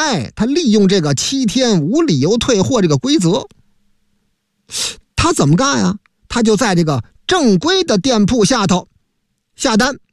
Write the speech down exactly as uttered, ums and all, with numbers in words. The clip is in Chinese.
哎，他利用这个七天无理由退货这个规则，他怎么干呀？他就在这个正规的店铺下头下单，